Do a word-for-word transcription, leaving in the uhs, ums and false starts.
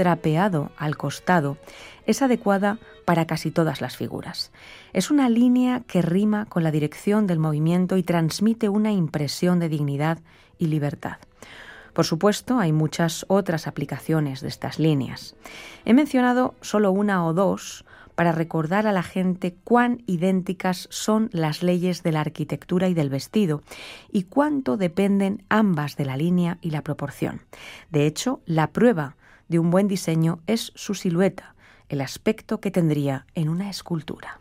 drapeado al costado es adecuada para casi todas las figuras. Es una línea que rima con la dirección del movimiento y transmite una impresión de dignidad y libertad. Por supuesto, hay muchas otras aplicaciones de estas líneas. He mencionado solo una o dos para recordar a la gente cuán idénticas son las leyes de la arquitectura y del vestido y cuánto dependen ambas de la línea y la proporción. De hecho, la prueba de un buen diseño es su silueta, el aspecto que tendría en una escultura.